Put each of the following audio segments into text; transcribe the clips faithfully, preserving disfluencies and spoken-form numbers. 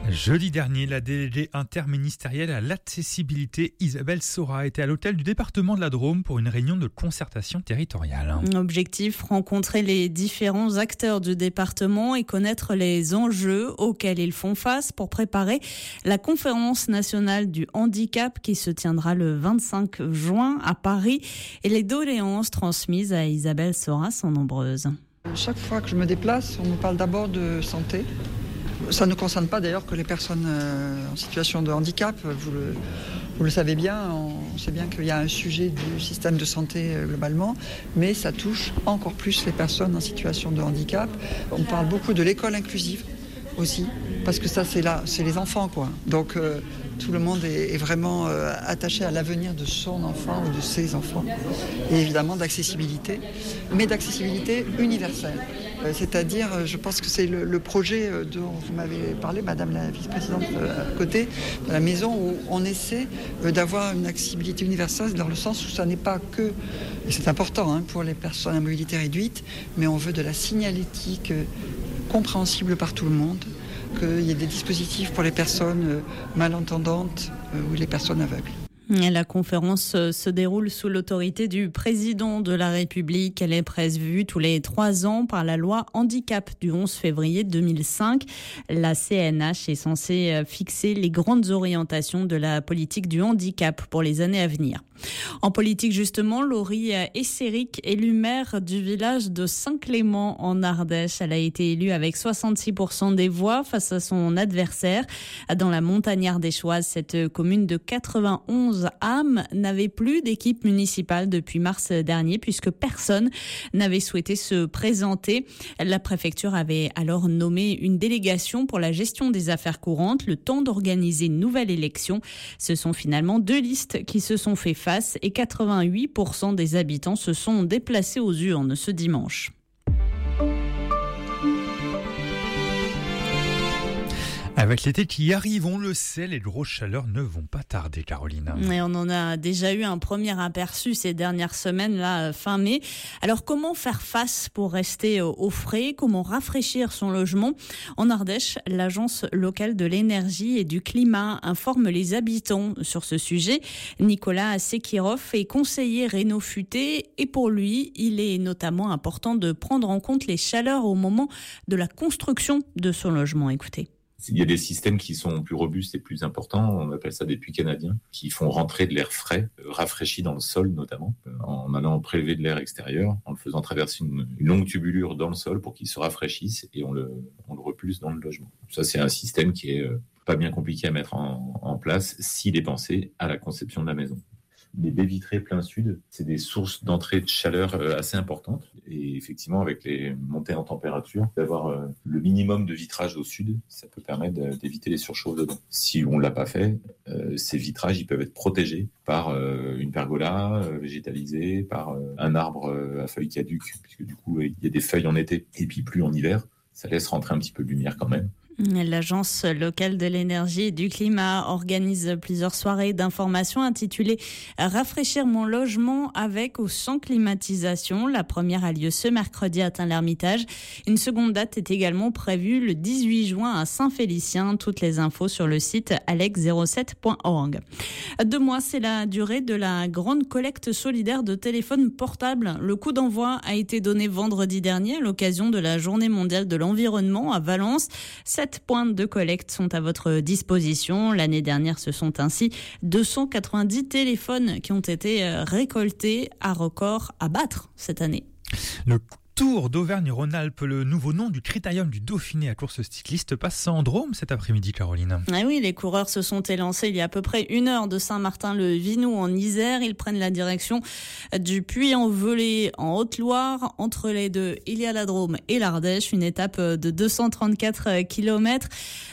Jeudi dernier, la déléguée interministérielle à l'accessibilité Isabelle Sora était à l'hôtel du département de la Drôme pour une réunion de concertation territoriale. Objectif, rencontrer les différents acteurs du département et connaître les enjeux auxquels ils font face pour préparer la conférence nationale du handicap qui se tiendra le vingt-cinq juin à Paris. Et les doléances transmises à Isabelle Sora sont nombreuses. Chaque fois que je me déplace, on me parle d'abord de santé. Ça ne concerne pas d'ailleurs que les personnes en situation de handicap. Vous le, vous le savez bien, on sait bien qu'il y a un sujet du système de santé globalement, mais ça touche encore plus les personnes en situation de handicap. On parle beaucoup de l'école inclusive aussi, parce que ça c'est là, c'est les enfants quoi. Donc euh, tout le monde est, est vraiment euh, attaché à l'avenir de son enfant ou de ses enfants. Et évidemment d'accessibilité, mais d'accessibilité universelle. Euh, c'est-à-dire, je pense que c'est le, le projet dont vous m'avez parlé, Madame la vice-présidente euh, à côté, de la maison, où on essaie euh, d'avoir une accessibilité universelle dans le sens où ça n'est pas que, et c'est important hein, pour les personnes à mobilité réduite, mais on veut de la signalétique euh, compréhensible par tout le monde, qu'il y ait des dispositifs pour les personnes malentendantes ou les personnes aveugles. La conférence se déroule sous l'autorité du président de la République. Elle est prévue tous les trois ans par la loi handicap du onze février deux mille cinq. La C N H est censée fixer les grandes orientations de la politique du handicap pour les années à venir. En politique, justement, Laurie Esseric, élue maire du village de Saint-Clément en Ardèche. Elle a été élue avec soixante-six pour cent des voix face à son adversaire. Dans la montagne ardéchoise, cette commune de quatre-vingt-onze âmes n'avait plus d'équipe municipale depuis mars dernier puisque personne n'avait souhaité se présenter. La préfecture avait alors nommé une délégation pour la gestion des affaires courantes, le temps d'organiser une nouvelle élection. Ce sont finalement deux listes qui se sont fait face et quatre-vingt-huit pour cent des habitants se sont déplacés aux urnes ce dimanche. Avec l'été qui arrive, on le sait, les grosses chaleurs ne vont pas tarder, Caroline. Et on en a déjà eu un premier aperçu ces dernières semaines, là, fin mai. Alors, comment faire face pour rester au frais? Comment rafraîchir son logement? En Ardèche, l'agence locale de l'énergie et du climat informe les habitants sur ce sujet. Nicolas Sekirov est conseiller réno-futé et pour lui, il est notamment important de prendre en compte les chaleurs au moment de la construction de son logement. Écoutez. Il y a des systèmes qui sont plus robustes et plus importants, on appelle ça des puits canadiens, qui font rentrer de l'air frais, rafraîchi dans le sol notamment, en allant prélever de l'air extérieur, en le faisant traverser une, une longue tubulure dans le sol pour qu'il se rafraîchisse et on le, on le repulse dans le logement. Ça, c'est un système qui est pas bien compliqué à mettre en, en place s'il est pensé à la conception de la maison. Les baies vitrées plein sud, c'est des sources d'entrée de chaleur assez importantes. Et effectivement, avec les montées en température, d'avoir le minimum de vitrage au sud, ça peut permettre d'éviter les surchauffes dedans. Si on l'a pas fait, ces vitrages, ils peuvent être protégés par une pergola végétalisée, par un arbre à feuilles caduques, puisque du coup, il y a des feuilles en été et puis plus en hiver. Ça laisse rentrer un petit peu de lumière quand même. L'agence locale de l'énergie et du climat organise plusieurs soirées d'information intitulées « Rafraîchir mon logement avec ou sans climatisation ». La première a lieu ce mercredi à Tain-l'Hermitage. Une seconde date est également prévue le dix-huit juin à Saint-Félicien. Toutes les infos sur le site alex zéro sept point org. Deux mois, c'est la durée de la grande collecte solidaire de téléphones portables. Le coup d'envoi a été donné vendredi dernier à l'occasion de la Journée mondiale de l'environnement à Valence. Sept points de collecte sont à votre disposition. L'année dernière, ce sont ainsi deux cent quatre-vingt-dix téléphones qui ont été récoltés, à record à battre cette année. Le Tour d'Auvergne-Rhône-Alpes, le nouveau nom du critérium du Dauphiné à course cycliste, passe en Drôme cet après-midi, Caroline. Ah oui, les coureurs se sont élancés il y a à peu près une heure de Saint-Martin-le-Vinou en Isère. Ils prennent la direction du Puy-en-Velay en Haute-Loire. Entre les deux, il y a la Drôme et l'Ardèche, une étape de deux cent trente-quatre kilomètres.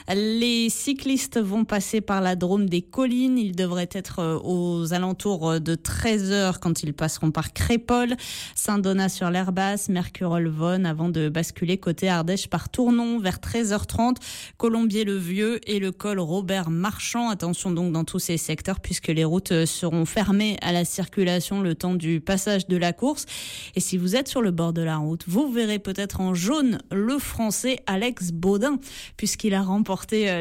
Les cyclistes vont passer par la Drôme des Collines. Ils devraient être aux alentours de treize heures quand ils passeront par Crépol, Saint-Donat-sur-l'Herbasse, Mercurolles-Vonne avant de basculer côté Ardèche par Tournon vers treize heures trente, Colombier-le-Vieux et le col Robert-Marchand. Attention donc dans tous ces secteurs puisque les routes seront fermées à la circulation le temps du passage de la course. Et si vous êtes sur le bord de la route, vous verrez peut-être en jaune le Français Alex Baudin puisqu'il a remporté